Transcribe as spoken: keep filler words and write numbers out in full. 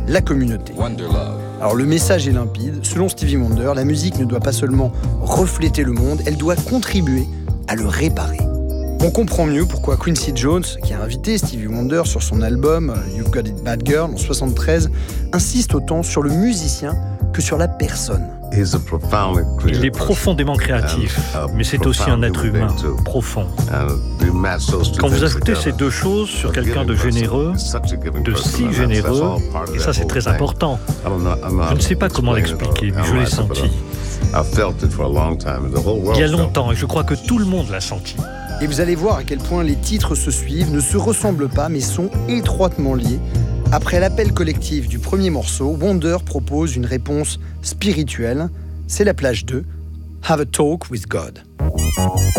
la communauté. Alors le message est limpide. Selon Stevie Wonder, la musique ne doit pas seulement refléter le monde, elle doit contribuer à le réparer. On comprend mieux pourquoi Quincy Jones, qui a invité Stevie Wonder sur son album You've Got It Bad Girl en soixante-treize, insiste autant sur le musicien que sur la personne. Il est profondément créatif, mais c'est aussi un être humain profond. Quand vous ajoutez ces deux choses sur quelqu'un de généreux, de si généreux, et ça c'est très important, je ne sais pas comment l'expliquer, mais je l'ai senti. Il y a longtemps, et je crois que tout le monde l'a senti. Et vous allez voir à quel point les titres se suivent, ne se ressemblent pas, mais sont étroitement liés. Après l'appel collectif du premier morceau, Wonder propose une réponse spirituelle. C'est la plage deux, Have a Talk with God.